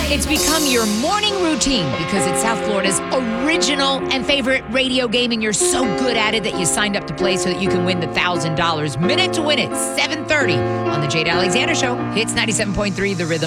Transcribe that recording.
It's become your morning routine because it's South Florida's original and favorite radio game, and you're so good at it that you signed up to play so that you can win the $1,000. Minute to win it, 7:30 on the Jade Alexander Show. Hits 97.3 The Rhythm.